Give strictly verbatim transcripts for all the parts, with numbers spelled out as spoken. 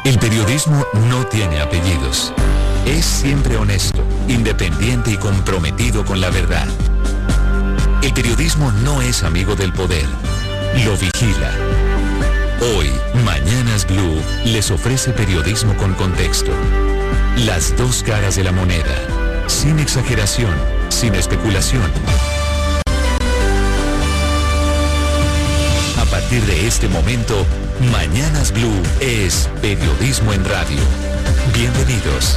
El periodismo no tiene apellidos. Es siempre honesto, independiente y comprometido con la verdad. El periodismo no es amigo del poder, lo vigila. Hoy, Mañanas Blue les ofrece periodismo con contexto. Las dos caras de la moneda, sin exageración, sin especulación. A partir de este momento, Mañanas Blue es periodismo en radio. Bienvenidos.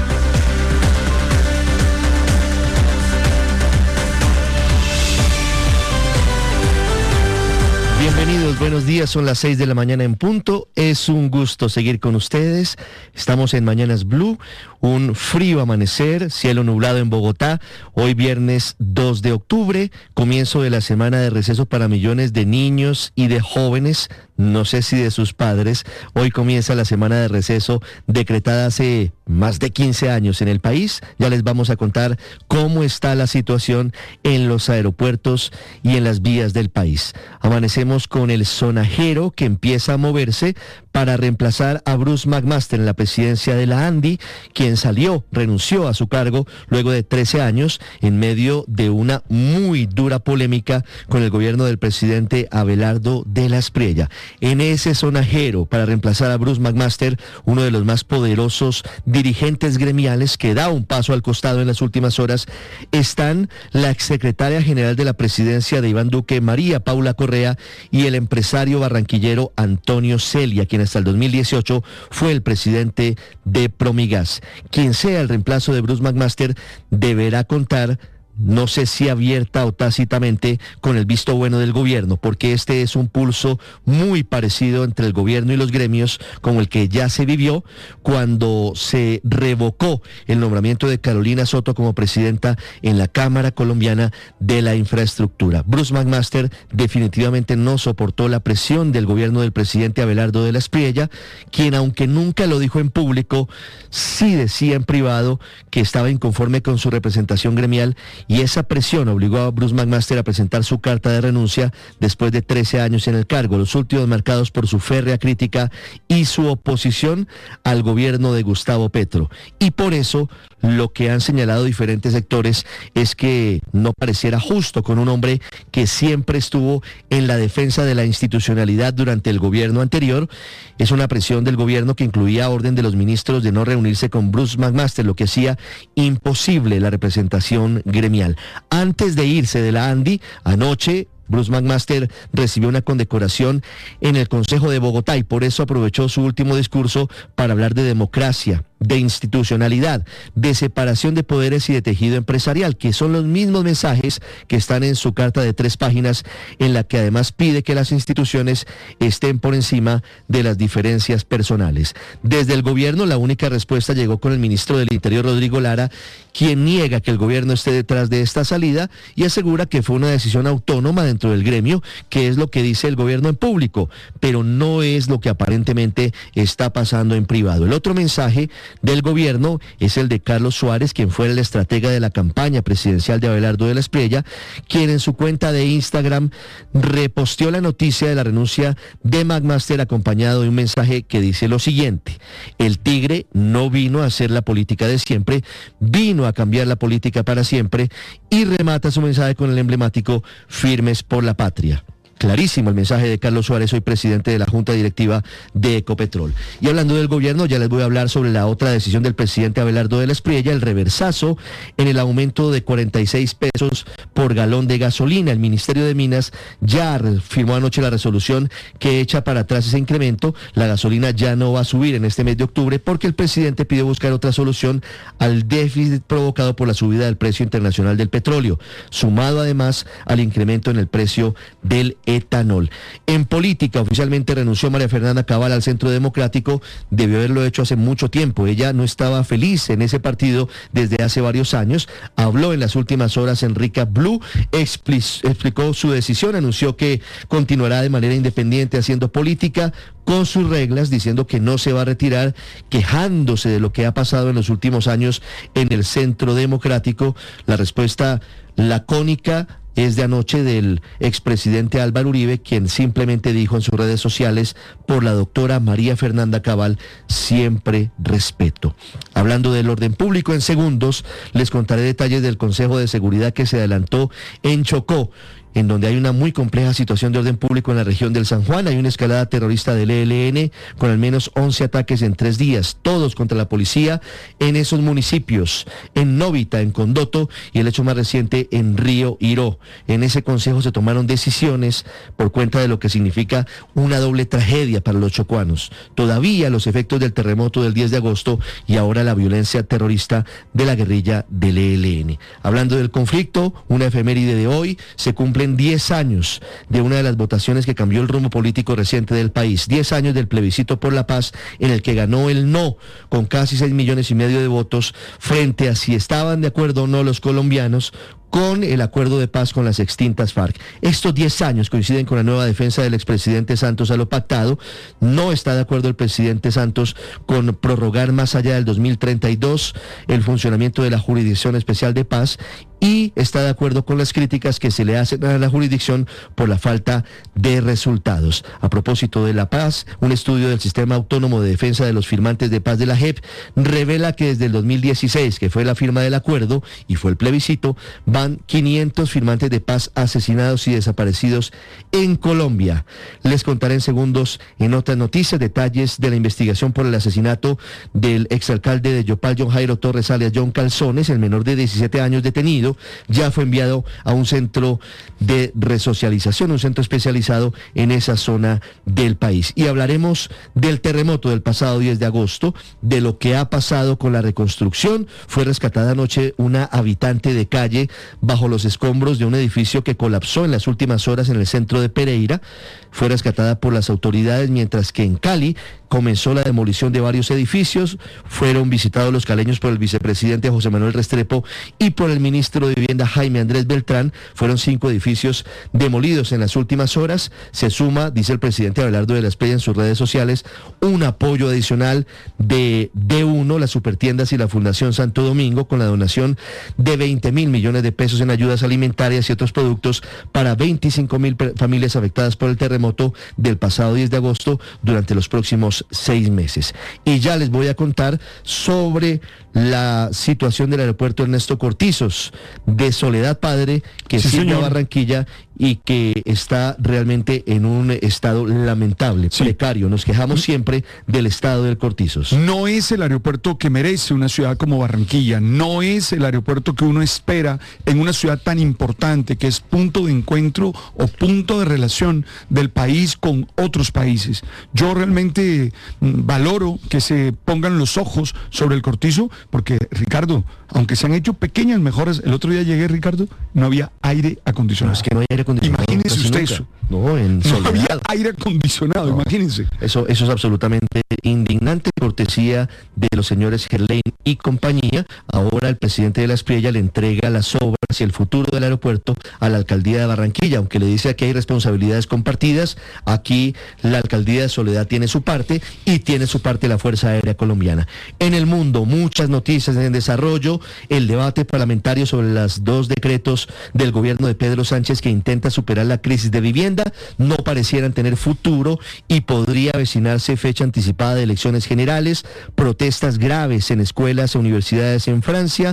Bienvenidos, buenos días, son las seis de la mañana en punto. Es un gusto seguir con ustedes. Estamos en Mañanas Blue, un frío amanecer, cielo nublado en Bogotá. Hoy viernes dos de octubre, comienzo de la semana de receso para millones de niños y de jóvenes, no sé si de sus padres. Hoy comienza la semana de receso decretada hace más de quince años en el país. Ya les vamos a contar cómo está la situación en los aeropuertos y en las vías del país. Amanecemos con el sonajero que empieza a moverse para reemplazar a Bruce McMaster en la presidencia de la ANDI, quien salió, renunció a su cargo luego de trece años en medio de una muy dura polémica con el gobierno del presidente Abelardo de la Espriella. En ese sonajero para reemplazar a Bruce McMaster, uno de los más poderosos dirigentes gremiales que da un paso al costado en las últimas horas, están la exsecretaria general de la presidencia de Iván Duque, María Paula Correa, y el empresario barranquillero Antonio Celia, quien hasta el dos mil dieciocho fue el presidente de Promigas. Quien sea el reemplazo de Bruce McMaster deberá contar, no sé si abierta o tácitamente, con el visto bueno del gobierno, porque este es un pulso muy parecido entre el gobierno y los gremios, como el que ya se vivió cuando se revocó el nombramiento de Carolina Soto como presidenta en la Cámara Colombiana de la Infraestructura. Bruce McMaster definitivamente no soportó la presión del gobierno del presidente Abelardo de la Espriella, quien, aunque nunca lo dijo en público, sí decía en privado que estaba inconforme con su representación gremial, y esa presión obligó a Bruce McMaster a presentar su carta de renuncia después de trece años en el cargo, los últimos marcados por su férrea crítica y su oposición al gobierno de Gustavo Petro. Y por eso, lo que han señalado diferentes sectores es que no pareciera justo con un hombre que siempre estuvo en la defensa de la institucionalidad durante el gobierno anterior. Es una presión del gobierno que incluía orden de los ministros de no reunirse con Bruce McMaster, lo que hacía imposible la representación gremial. Antes de irse de la ANDI, anoche Bruce McMaster recibió una condecoración en el Consejo de Bogotá y por eso aprovechó su último discurso para hablar de democracia, de institucionalidad, de separación de poderes y de tejido empresarial, que son los mismos mensajes que están en su carta de tres páginas, en la que además pide que las instituciones estén por encima de las diferencias personales. Desde el gobierno, la única respuesta llegó con el ministro del Interior, Rodrigo Lara, quien niega que el gobierno esté detrás de esta salida y asegura que fue una decisión autónoma dentro del gremio, que es lo que dice el gobierno en público, pero no es lo que aparentemente está pasando en privado. El otro mensaje del gobierno es el de Carlos Suárez, quien fue el estratega de la campaña presidencial de Abelardo de la Espriella, quien en su cuenta de Instagram reposteó la noticia de la renuncia de McMaster acompañado de un mensaje que dice lo siguiente: el tigre no vino a hacer la política de siempre, vino a cambiar la política para siempre, y remata su mensaje con el emblemático "firmes por la patria". Clarísimo el mensaje de Carlos Suárez, hoy presidente de la Junta Directiva de Ecopetrol. Y hablando del gobierno, ya les voy a hablar sobre la otra decisión del presidente Abelardo de la Espriella, el reversazo en el aumento de cuarenta y seis pesos por galón de gasolina. El Ministerio de Minas ya firmó anoche la resolución que echa para atrás ese incremento. La gasolina ya no va a subir en este mes de octubre porque el presidente pidió buscar otra solución al déficit provocado por la subida del precio internacional del petróleo, sumado además al incremento en el precio del etanol. En política, oficialmente renunció María Fernanda Cabal al Centro Democrático. Debió haberlo hecho hace mucho tiempo. Ella no estaba feliz en ese partido desde hace varios años. Habló en las últimas horas en Rica Blue, explicó su decisión, anunció que continuará de manera independiente haciendo política con sus reglas, diciendo que no se va a retirar, quejándose de lo que ha pasado en los últimos años en el Centro Democrático. La respuesta lacónica, es de anoche del expresidente Álvaro Uribe, quien simplemente dijo en sus redes sociales: por la doctora María Fernanda Cabal, siempre respeto. Hablando del orden público, en segundos les contaré detalles del Consejo de Seguridad que se adelantó en Chocó, en donde hay una muy compleja situación de orden público en la región del San Juan. Hay una escalada terrorista del E L N con al menos once ataques en tres días, todos contra la policía en esos municipios, en Novita, en Condoto, y el hecho más reciente en Río Iró. En ese consejo se tomaron decisiones por cuenta de lo que significa una doble tragedia para los chocuanos. Todavía los efectos del terremoto del diez de agosto y ahora la violencia terrorista de la guerrilla del E L N. Hablando del conflicto, una efeméride de hoy: se cumplen diez años de una de las votaciones que cambió el rumbo político reciente del país, diez años del plebiscito por la paz, en el que ganó el no, con casi seis millones y medio de votos, frente a si estaban de acuerdo o no los colombianos con el acuerdo de paz con las extintas FARC. Estos diez años coinciden con la nueva defensa del expresidente Santos a lo pactado. No está de acuerdo el presidente Santos con prorrogar más allá del dos mil treinta y dos el funcionamiento de la Jurisdicción Especial de Paz, y está de acuerdo con las críticas que se le hacen a la jurisdicción por la falta de resultados. A propósito de la paz, un estudio del Sistema Autónomo de Defensa de los Firmantes de Paz de la J E P revela que desde el dos mil dieciséis, que fue la firma del acuerdo y fue el plebiscito, van quinientos firmantes de paz asesinados y desaparecidos en Colombia. Les contaré en segundos, en otras noticias, detalles de la investigación por el asesinato del exalcalde de Yopal, John Jairo Torres, alias John Calzones. El menor de diecisiete años detenido ya fue enviado a un centro de resocialización, un centro especializado en esa zona del país. Y hablaremos del terremoto del pasado diez de agosto, de lo que ha pasado con la reconstrucción. Fue rescatada anoche una habitante de calle bajo los escombros de un edificio que colapsó en las últimas horas en el centro de Pereira. Fue rescatada por las autoridades, mientras que en Cali comenzó la demolición de varios edificios. Fueron visitados los caleños por el vicepresidente José Manuel Restrepo y por el ministro de Vivienda Jaime Andrés Beltrán. Fueron cinco edificios demolidos en las últimas horas. Se suma, dice el presidente Abelardo de la Espriella en sus redes sociales, un apoyo adicional de D uno, las supertiendas y la Fundación Santo Domingo, con la donación de veinte mil millones de pesos en ayudas alimentarias y otros productos para veinticinco mil familias afectadas por el terremoto del pasado diez de agosto durante los próximos seis meses. Y ya les voy a contar sobre la situación del aeropuerto Ernesto Cortizos de Soledad Padre, que sí, sirve a señor. Barranquilla y que está realmente en un estado lamentable, Sí. precario. Nos quejamos siempre del estado del Cortizos. No es el aeropuerto que merece una ciudad como Barranquilla, no es el aeropuerto que uno espera en una ciudad tan importante, que es punto de encuentro o punto de relación del país con otros países. Yo realmente mm, valoro que se pongan los ojos sobre el Cortizo, porque, Ricardo, aunque se han hecho pequeñas mejoras, el otro día llegué, Ricardo, no había aire acondicionado. No, es que no hay aire acondicionado. Imagínese casi usted nunca. eso. No, en No había Soledad. aire acondicionado, No. imagínense. Eso, eso es absolutamente indignante, cortesía de los señores Gerlain y compañía. Ahora el presidente de la Espriella le entrega las obras y el futuro del aeropuerto a la alcaldía de Barranquilla, aunque le dice que hay responsabilidades compartidas. Aquí la alcaldía de Soledad tiene su parte y tiene su parte la Fuerza Aérea Colombiana. En el mundo, muchas noticias en desarrollo. El debate parlamentario sobre los dos decretos del gobierno de Pedro Sánchez que intenta superar la crisis de vivienda no parecieran tener futuro y podría avecinarse fecha anticipada de elecciones generales. Protestas graves en escuelas e universidades en Francia.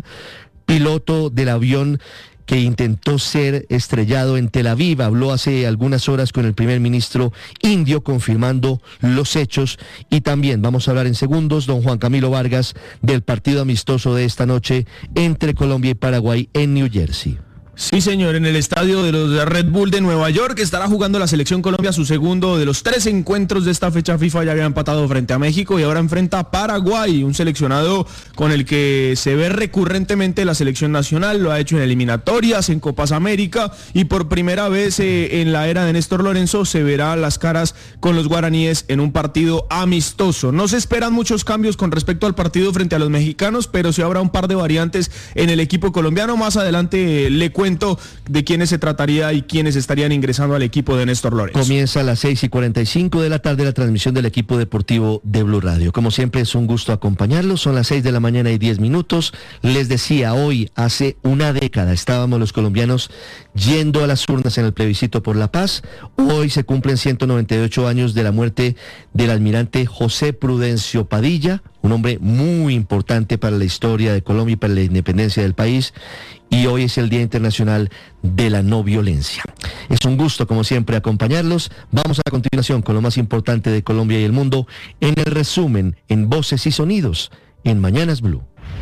Piloto del avión que intentó ser estrellado en Tel Aviv habló hace algunas horas con el primer ministro indio confirmando los hechos. Y también vamos a hablar en segundos, don Juan Camilo Vargas, del partido amistoso de esta noche entre Colombia y Paraguay en New Jersey. Sí, señor, en el estadio de los Red Bull de Nueva York estará jugando la selección Colombia su segundo de los tres encuentros de esta fecha FIFA. Ya había empatado frente a México y ahora enfrenta a Paraguay, un seleccionado con el que se ve recurrentemente la selección nacional. Lo ha hecho en eliminatorias, en Copas América, y por primera vez eh, en la era de Néstor Lorenzo se verá las caras con los guaraníes en un partido amistoso. No se esperan muchos cambios con respecto al partido frente a los mexicanos, pero sí habrá un par de variantes en el equipo colombiano. Más adelante eh, le cuento recuento de quiénes se trataría y quiénes estarían ingresando al equipo de Néstor Lorenzo. Comienza a las seis y cuarenta y cinco de la tarde la transmisión del equipo deportivo de Blue Radio. Como siempre es un gusto acompañarlos, son las seis de la mañana y diez minutos. Les decía, hoy hace una década estábamos los colombianos yendo a las urnas en el plebiscito por la paz. Hoy se cumplen ciento noventa y ocho años de la muerte del almirante José Prudencio Padilla, un hombre muy importante para la historia de Colombia y para la independencia del país, y hoy es el Día Internacional de la No Violencia. Es un gusto, como siempre, acompañarlos. Vamos a continuación con lo más importante de Colombia y el mundo en el resumen, en Voces y Sonidos, en Mañanas Blue.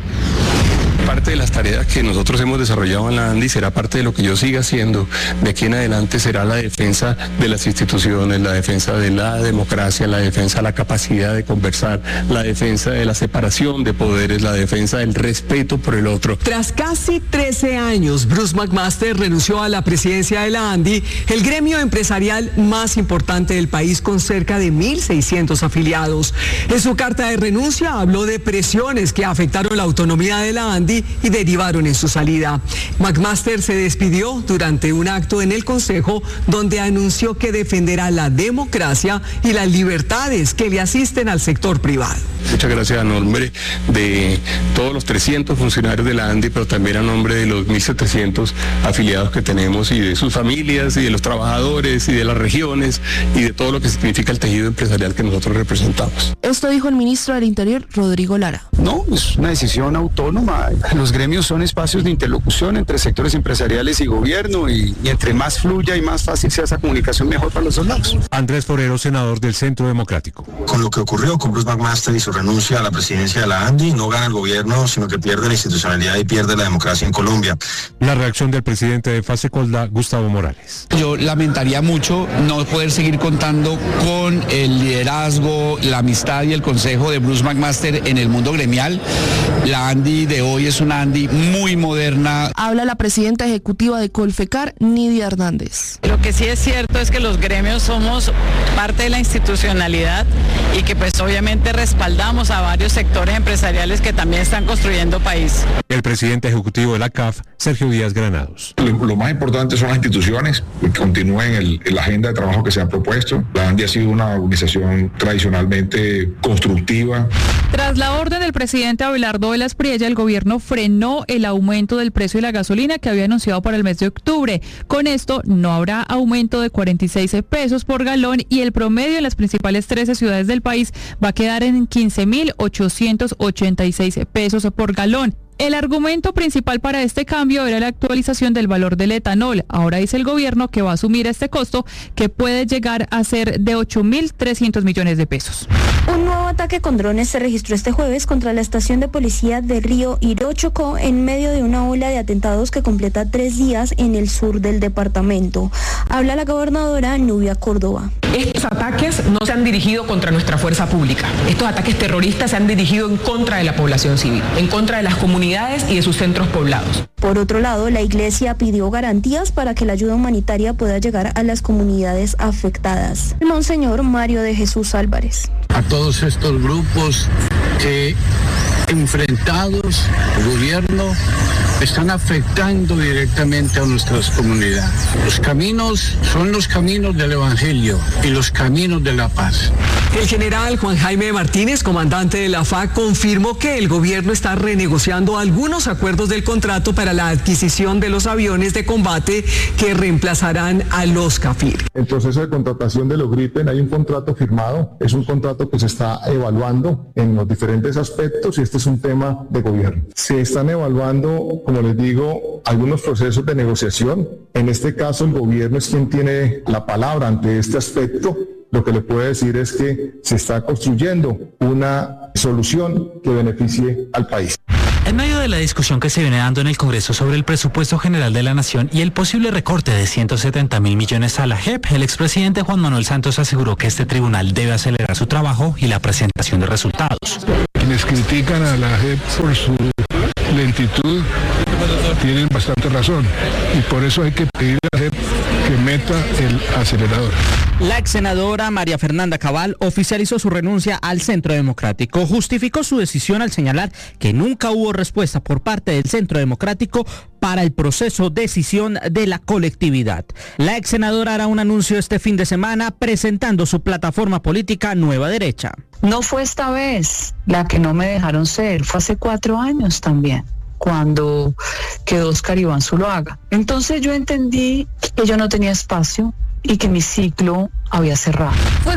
Parte de las tareas que nosotros hemos desarrollado en la ANDI será parte de lo que yo siga haciendo. De aquí en adelante será la defensa de las instituciones, la defensa de la democracia, la defensa de la capacidad de conversar, la defensa de la separación de poderes, la defensa del respeto por el otro. Tras casi trece años, Bruce McMaster renunció a la presidencia de la ANDI, el gremio empresarial más importante del país con cerca de mil seiscientos afiliados. En su carta de renuncia habló de presiones que afectaron la autonomía de la ANDI y derivaron en su salida. McMaster se despidió durante un acto en el Consejo donde anunció que defenderá la democracia y las libertades que le asisten al sector privado. Muchas gracias a nombre de todos los trescientos funcionarios de la ANDI, pero también a nombre de los mil setecientos afiliados que tenemos y de sus familias y de los trabajadores y de las regiones y de todo lo que significa el tejido empresarial que nosotros representamos. Esto dijo el ministro del Interior, Rodrigo Lara. No, es una decisión autónoma. Los gremios son espacios de interlocución entre sectores empresariales y gobierno y, y entre más fluya y más fácil sea esa comunicación, mejor para los dos lados. Andrés Forero, senador del Centro Democrático. Con lo que ocurrió con Bruce McMaster y su renuncia a la presidencia de la ANDI, no gana el gobierno, sino que pierde la institucionalidad y pierde la democracia en Colombia. La reacción del presidente de Fasecolda, Gustavo Morales. Yo lamentaría mucho no poder seguir contando con el liderazgo, la amistad y el consejo de Bruce McMaster en el mundo gremial. La ANDI de hoy es una ANDI muy moderna. Habla la presidenta ejecutiva de Colfecar, Nidia Hernández. Lo que sí es cierto es que los gremios somos parte de la institucionalidad y que pues obviamente respaldamos a varios sectores empresariales que también están construyendo país. El presidente ejecutivo de la C A F, Sergio Díaz Granados. Lo, lo más importante son las instituciones que continúen el, en la agenda de trabajo que se ha propuesto. La ANDI ha sido una organización tradicionalmente constructiva. Tras la orden del presidente Abelardo Velas Priella, el gobierno frenó el aumento del precio de la gasolina que había anunciado para el mes de octubre. Con esto no habrá aumento de cuarenta y seis pesos por galón y el promedio en las principales trece ciudades del país va a quedar en quince mil ochocientos ochenta y seis pesos por galón. El argumento principal para este cambio era la actualización del valor del etanol. Ahora dice el gobierno que va a asumir este costo, que puede llegar a ser de ocho mil trescientos millones de pesos. Un nuevo ataque con drones se registró este jueves contra la estación de policía de Río Hiro, Chocó, en medio de una ola de atentados que completa tres días en el sur del departamento. Habla la gobernadora Nubia Córdoba. Estos ataques no se han dirigido contra nuestra fuerza pública. Estos ataques terroristas se han dirigido en contra de la población civil, en contra de las comunidades y de sus centros poblados. Por otro lado, la iglesia pidió garantías para que la ayuda humanitaria pueda llegar a las comunidades afectadas. El Monseñor Mario de Jesús Álvarez. A todos estos grupos que enfrentados al gobierno están afectando directamente a nuestras comunidades. Los caminos son los caminos del Evangelio y los caminos de la paz. El general Juan Jaime Martínez, comandante de la F A C, confirmó que el gobierno está renegociando algunos acuerdos del contrato para la adquisición de los aviones de combate que reemplazarán a los CAFIR. El proceso de contratación de los Gripen, hay un contrato firmado, es un contrato que se está evaluando en los diferentes aspectos y este es un tema de gobierno. Se están evaluando, como les digo, algunos procesos de negociación. En este caso, el gobierno es quien tiene la palabra ante este aspecto. Lo que le puedo decir es que se está construyendo una solución que beneficie al país. En medio de la discusión que se viene dando en el Congreso sobre el presupuesto general de la Nación y el posible recorte de ciento setenta mil millones a la J E P, el expresidente Juan Manuel Santos aseguró que este tribunal debe acelerar su trabajo y la presentación de resultados. Quienes critican a la J E P por su lentitud tienen bastante razón y por eso hay que pedir a la J E P que meta el acelerador. La ex senadora María Fernanda Cabal oficializó su renuncia al Centro Democrático. Justificó su decisión al señalar que nunca hubo respuesta por parte del Centro Democrático para el proceso de decisión de la colectividad. La ex senadora hará un anuncio este fin de semana presentando su plataforma política Nueva Derecha. No fue esta vez la que no me dejaron ser, fue hace cuatro años también, cuando quedó Oscar Iván Zuluaga. Entonces yo entendí que yo no tenía espacio y que mi ciclo había cerrado.